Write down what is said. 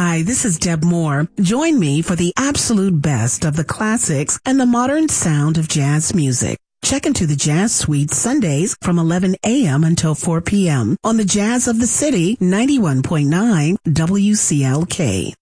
Hi, this is Deb Moore. Join me for the absolute best of the classics and the modern sound of jazz music. Check into the Jazz Suite Sundays from 11 a.m. until 4 p.m. on the Jazz of the City 91.9 WCLK.